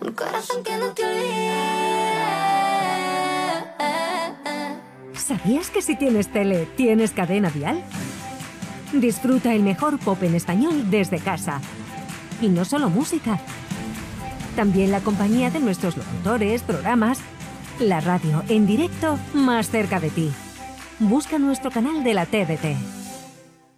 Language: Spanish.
Un corazón que no te olvide. ¿Sabías que si tienes tele, tienes Cadena Dial? Disfruta el mejor pop en español desde casa. Y no solo música. También la compañía de nuestros locutores, programas. La radio en directo más cerca de ti. Busca nuestro canal de la TDT.